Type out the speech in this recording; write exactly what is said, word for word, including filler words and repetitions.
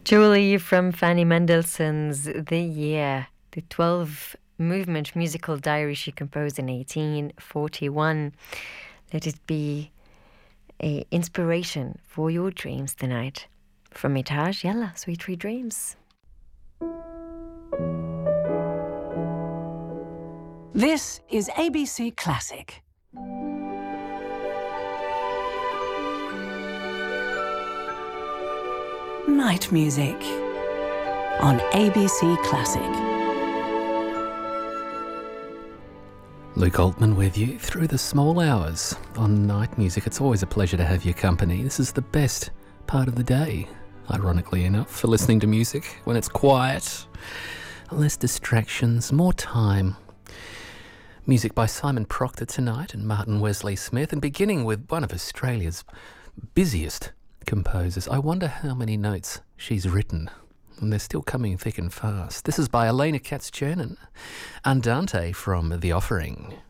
Julie from Fanny Mendelssohn's The Year, the twelve movement musical diary she composed in eighteen forty-one. Let it be a inspiration for your dreams tonight. From Etage, yalla, sweet sweet dreams. This is A B C Classic. Night music on A B C Classic. Luke Altman with you through the small hours on Night Music. It's always a pleasure to have your company. This is the best part of the day, ironically enough, for listening to music when it's quiet, less distractions, more time. Music by Simon Proctor tonight and Martin Wesley Smith, and beginning with one of Australia's busiest composers. I wonder how many notes she's written, and they're still coming thick and fast. This is by Elena Katz-Chernin, Andante from The Offering.